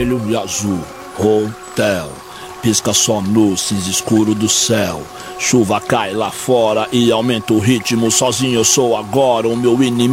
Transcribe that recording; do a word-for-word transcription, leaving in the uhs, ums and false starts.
vermelho e azul. Hotel. Pisca só no cinza escuro do céu. Chuva cai lá fora e aumenta o ritmo. Sozinho eu sou agora o meu inimigo.